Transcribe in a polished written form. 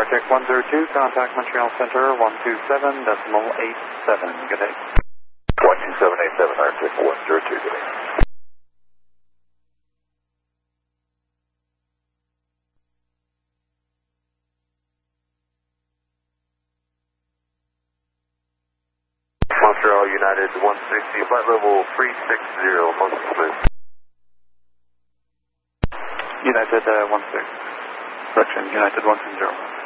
Check 102, contact Montreal Center 127.87. Good day. 12787, Arctic 102, good day. Montreal United 160, flight level 360, motion split. United 16, correction, United 160.